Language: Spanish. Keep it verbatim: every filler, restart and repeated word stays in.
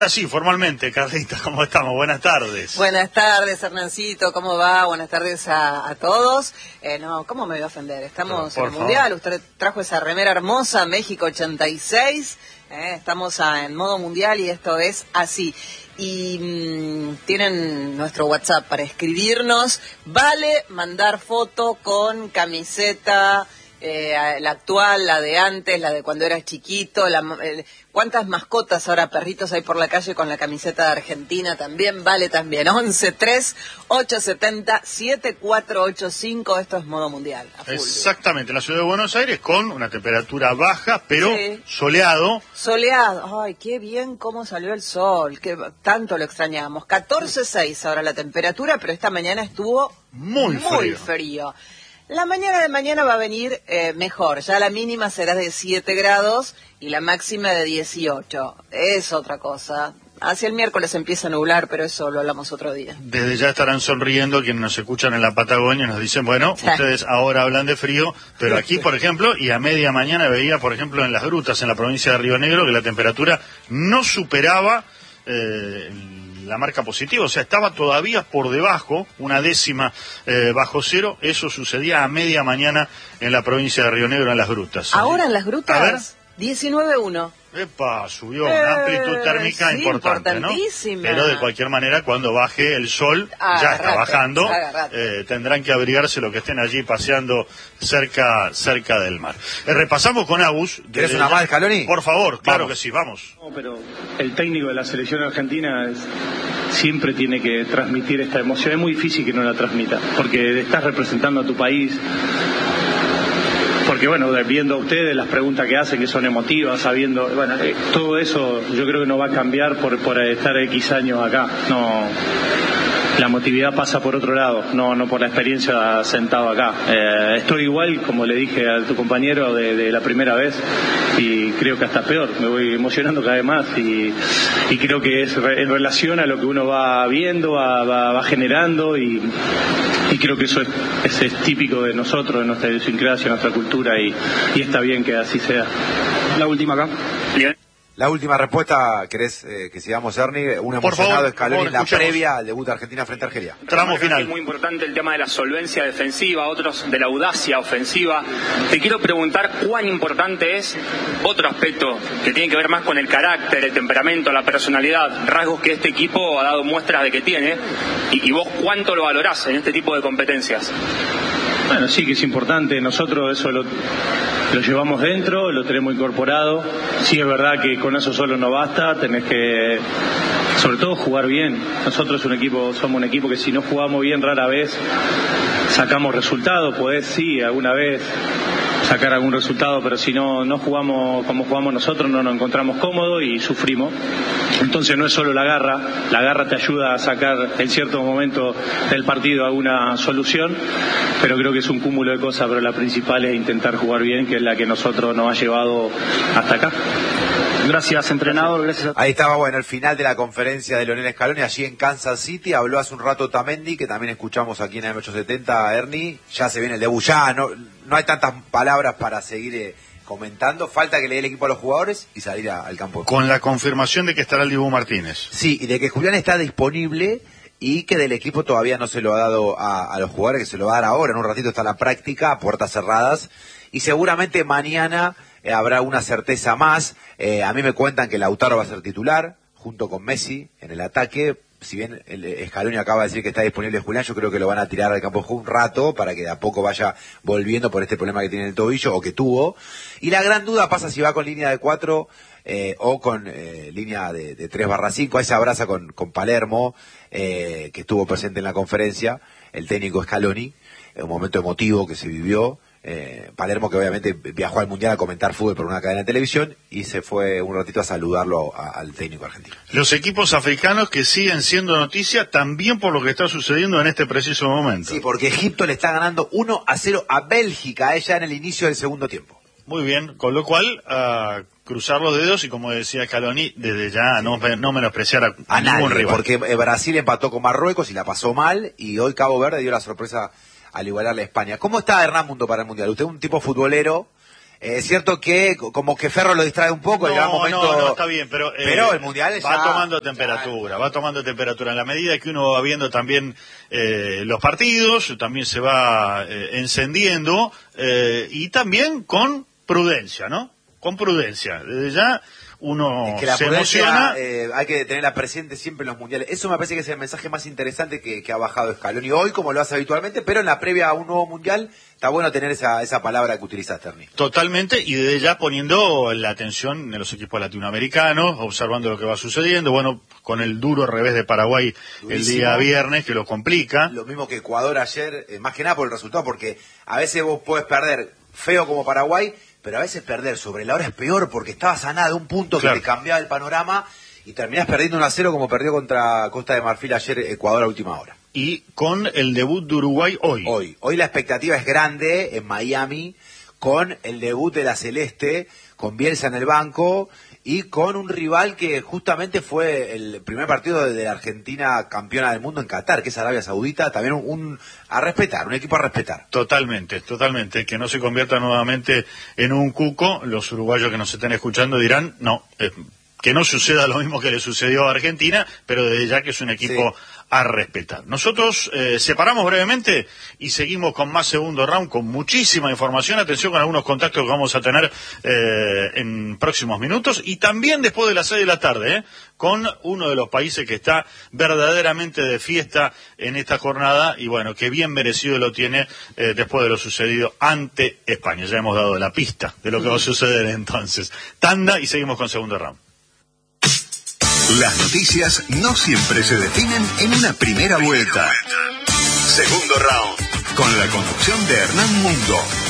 Sí, formalmente, Carlita, ¿cómo estamos? Buenas tardes. Buenas tardes, Hernancito, ¿cómo va? Buenas tardes a, a todos. Eh, no, ¿cómo me voy a ofender? Estamos Pero, en el favor. Mundial, usted trajo esa remera hermosa, México ochenta y seis, eh, estamos a, en modo Mundial y esto es así. Y mmm, tienen nuestro WhatsApp para escribirnos, vale mandar foto con camiseta, eh, la actual, la de antes, la de cuando eras chiquito, la, eh, ¿cuántas mascotas ahora, perritos hay por la calle con la camiseta de Argentina? También vale también, once tres ocho siete cero siete cuatro ocho cinco, esto es modo Mundial. A full. Exactamente, en la ciudad de Buenos Aires con una temperatura baja, pero sí. soleado. Soleado, ay, qué bien cómo salió el sol, que tanto lo extrañamos. catorce seis ahora la temperatura, pero esta mañana estuvo muy, muy frío. frío. La mañana de mañana va a venir eh, mejor, ya la mínima será de siete grados y la máxima de dieciocho. Es otra cosa. Hacia el miércoles empieza a nublar, pero eso lo hablamos otro día. Desde ya estarán sonriendo quienes nos escuchan en la Patagonia y nos dicen, bueno, sí. ustedes ahora hablan de frío, pero aquí, por ejemplo, y a media mañana veía, por ejemplo, en Las Grutas, en la provincia de Río Negro, que la temperatura no superaba eh, la marca positiva, o sea, estaba todavía por debajo, una décima eh, bajo cero. Eso sucedía a media mañana en la provincia de Río Negro, en Las Grutas. Ahora en Las Grutas, diecinueve uno. Epa, subió eh, una amplitud térmica sí, importante, ¿no? Pero de cualquier manera, cuando baje el sol, agarrate, ya está bajando, eh, tendrán que abrigarse los que estén allí paseando cerca cerca del mar. Eh, repasamos con Agus. ¿Querés una más, Scaloni? Por favor, claro vamos. que sí, vamos. No, pero el técnico de la selección argentina es, siempre tiene que transmitir esta emoción. Es muy difícil que no la transmita, porque estás representando a tu país. Porque bueno, viendo a ustedes las preguntas que hacen, que son emotivas, sabiendo, bueno, eh, todo eso yo creo que no va a cambiar por, por estar X años acá. No, la emotividad pasa por otro lado, no, no por la experiencia sentado acá. Eh, estoy igual, como le dije a tu compañero, de, de la primera vez, y creo que hasta peor, me voy emocionando cada vez más, y, y creo que es re, en relación a lo que uno va viendo, va, va, va generando, y Y creo que eso es, es, es típico de nosotros, de nuestra idiosincrasia, de nuestra cultura, y, y está bien que así sea. La última acá. Bien. La última respuesta, ¿querés eh, que sigamos, Ernie? Un emocionado Scaloni en la previa al debut de Argentina frente a Argelia. Tramo final. Es muy importante el tema de la solvencia defensiva, otros de la audacia ofensiva. Te quiero preguntar cuán importante es otro aspecto que tiene que ver más con el carácter, el temperamento, la personalidad, rasgos que este equipo ha dado muestras de que tiene, y, y vos cuánto lo valorás en este tipo de competencias. Bueno, sí que es importante, nosotros eso lo, lo llevamos dentro, lo tenemos incorporado. Sí es verdad que con eso solo no basta, tenés que, sobre todo, jugar bien. Nosotros un equipo, somos un equipo que si no jugamos bien rara vez sacamos resultados, podés sí, alguna vez sacar algún resultado, pero si no no jugamos como jugamos nosotros no nos encontramos cómodos y sufrimos. Entonces no es solo la garra, la garra te ayuda a sacar en ciertos momentos del partido alguna solución, pero creo que es un cúmulo de cosas, pero la principal es intentar jugar bien, que es la que nosotros nos ha llevado hasta acá. Gracias, entrenador. Gracias a... Ahí estaba, bueno, el final de la conferencia de Lionel Scaloni allí en Kansas City. Habló hace un rato Tamendi, que también escuchamos aquí en M ochocientos setenta, Ernie. Ya se viene el debut, ya no, no hay tantas palabras para seguir eh, comentando. Falta que le dé el equipo a los jugadores y salir a, al campo. Con la confirmación de que estará el Dibu Martínez. Sí, y de que Julián está disponible y que del equipo todavía no se lo ha dado a, a los jugadores, que se lo va a dar ahora. En un ratito está la práctica, a puertas cerradas. Y seguramente mañana eh, habrá una certeza más. Eh, a mí me cuentan que Lautaro va a ser titular, junto con Messi, en el ataque. Si bien el Scaloni acaba de decir que está disponible Julián, yo creo que lo van a tirar al campo de juego un rato para que de a poco vaya volviendo por este problema que tiene en el tobillo, o que tuvo. Y la gran duda pasa si va con línea de cuatro eh, o con eh, línea de, de tres barra cinco. Ahí se abraza con, con Palermo, eh, que estuvo presente en la conferencia, el técnico Scaloni, un momento emotivo que se vivió. Eh, Palermo, que obviamente viajó al Mundial a comentar fútbol por una cadena de televisión, y se fue un ratito a saludarlo a, al técnico argentino. Los equipos africanos que siguen siendo noticia también por lo que está sucediendo en este preciso momento. Sí, porque Egipto le está ganando uno a cero a Bélgica, ella en el inicio del segundo tiempo. Muy bien, con lo cual a cruzar los dedos y, como decía Scaloni, desde ya no, no menospreciar a, a ningún nadie, rival. Porque Brasil empató con Marruecos y la pasó mal, y hoy Cabo Verde dio la sorpresa al igualarle a España. ¿Cómo está Hernán Mundo para el Mundial? Usted es un tipo futbolero, Eh, es cierto que como que Ferro lo distrae un poco, no, llega un momento... No, no, está bien, pero... Eh, pero el Mundial va ya, tomando temperatura, ya, va tomando temperatura. En la medida que uno va viendo también eh, los partidos, también se va eh, encendiendo, eh, y también con prudencia, ¿no? Con prudencia. Desde ya uno es que la se prudencia, emociona. Eh, hay que tenerla presente siempre en los mundiales. Eso me parece que es el mensaje más interesante que, que ha bajado Scaloni hoy, como lo hace habitualmente, pero en la previa a un nuevo mundial está bueno tener esa, esa palabra que utilizaste, Ernie. Totalmente, y desde ya poniendo la atención en los equipos latinoamericanos, observando lo que va sucediendo, bueno, con el duro revés de Paraguay Durísimo. El día viernes, que lo complica. Lo mismo que Ecuador ayer, eh, más que nada por el resultado, porque a veces vos podés perder feo como Paraguay, pero a veces perder sobre la hora es peor porque estabas a nada de un punto claro. que te cambiaba el panorama y terminás perdiendo uno a cero como perdió contra Costa de Marfil ayer Ecuador a última hora. Y con el debut de Uruguay hoy. Hoy. Hoy la expectativa es grande en Miami con el debut de la Celeste, con Bielsa en el banco y con un rival que justamente fue el primer partido de la Argentina campeona del mundo en Qatar, que es Arabia Saudita, también un, un a respetar, un equipo a respetar. Totalmente, totalmente, que no se convierta nuevamente en un cuco. Los uruguayos que nos estén escuchando dirán, no, eh, que no suceda lo mismo que le sucedió a Argentina, pero desde ya que es un equipo sí. a respetar. Nosotros eh, separamos brevemente y seguimos con más segundo round, con muchísima información. Atención con algunos contactos que vamos a tener eh, en próximos minutos y también después de las seis de la tarde, eh, con uno de los países que está verdaderamente de fiesta en esta jornada y bueno, que bien merecido lo tiene eh, después de lo sucedido ante España. Ya hemos dado la pista de lo que va a suceder entonces. Tanda y seguimos con segundo round. Las noticias no siempre se definen en una primera vuelta. Segundo round, con la conducción de Hernán Mundo.